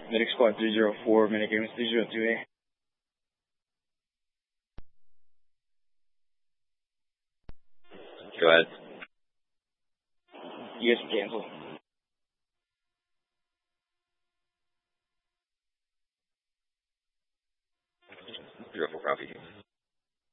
Medic Squad 304, Medic Games 302A. Go ahead. You guys can cancel. Beautiful copy.